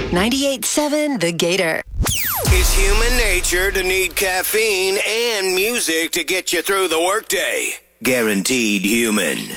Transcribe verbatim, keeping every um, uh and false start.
ninety-eight point seven The Gator. It's human nature to need caffeine and music to get you through the workday. Guaranteed human.